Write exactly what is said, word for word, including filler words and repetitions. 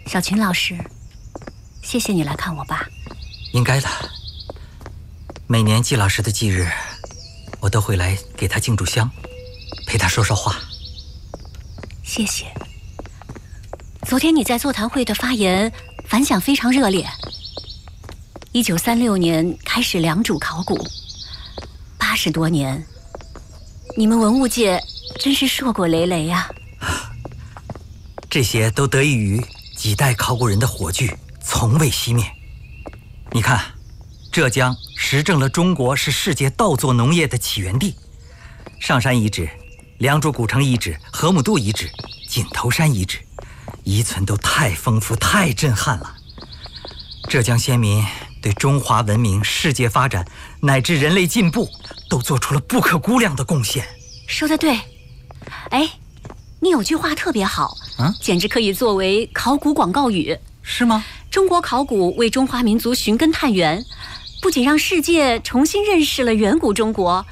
小群老师，谢谢你来看我爸。 应该的。每年季老师的忌日，我都会来给他敬炷香，陪他说说话。 谢谢。昨天你在座谈会的发言反响非常热烈。一九三六年开始良渚考古，八十多年，你们文物界真是硕果累累呀、 啊！这些都得益于几代考古人的火炬从未熄灭。你看，浙江实证了中国是世界稻作农业的起源地，上山遗址、良渚古城遗址、河姆渡遗址、井头山遗址，遗存都太丰富、太震撼了。浙江先民对中华文明、世界发展乃至人类进步都做出了不可估量的贡献。 说得对。哎，你有句话特别好， 嗯， 简直可以作为考古广告语。 是吗？ 中国考古为中华民族寻根探源，不仅让世界重新认识了远古中国，